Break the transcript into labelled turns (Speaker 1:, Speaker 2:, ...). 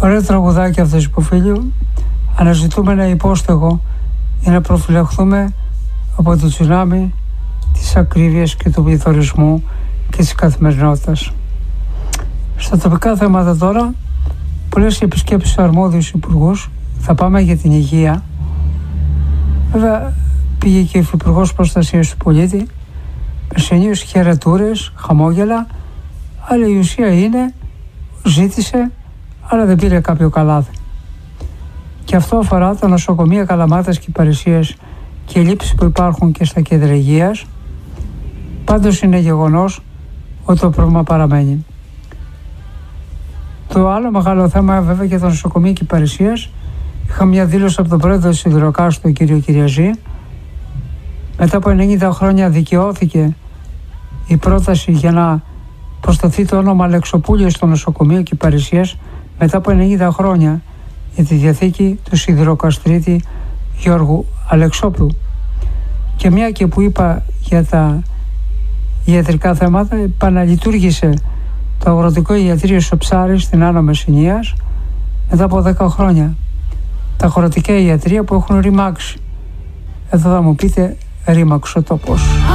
Speaker 1: Ωραίο τραγουδάκι αυτό, υποφίλιο. Αναζητούμε ένα υπόστεγο για να προφυλαχθούμε από το τσουνάμι της ακρίβειας και του πληθωρισμού και της καθημερινότητας. Στα τοπικά θέματα τώρα, πολλές επισκέψεις στους αρμόδιους υπουργούς. Θα πάμε για την υγεία. Βέβαια πήγε και ο Υφυπουργός Προστασίας του Πολίτη, περσινίους χαιρετούρες, χαμόγελα, αλλά η ουσία είναι ζήτησε, αλλά δεν πήρε κάποιο καλάθι. Και αυτό αφορά τα νοσοκομεία Καλαμάτας και Παρισίας και οι λήψεις που υπάρχουν και στα κέντρα υγείας. Πάντως είναι γεγονός ότι το πρόβλημα παραμένει. Το άλλο μεγάλο θέμα βέβαια για το νοσοκομείο και Παρισίας, είχα μια δήλωση από τον πρόεδρο της Ιδροκάστου, τον κύριο Κυριαζή. Μετά από 90 χρόνια δικαιώθηκε η πρόταση για να προσταθεί το όνομα Αλεξοπούλιο στο νοσοκομείο και Παρισίας μετά από 90 χρόνια για τη διαθήκη του σιδηροκαστρίτη Γιώργου Αλεξόπουλου. Και μια και που είπα για τα ιατρικά θέματα, επαναλειτουργήσε το αγροτικό ιατρείο στο Ψάρι στην Άνω Μεσσηνίας μετά από 10 χρόνια. Τα αγροτικά ιατρεία που έχουν ρημάξει. Εδώ θα μου πείτε, ρήμαξε ο τόπος.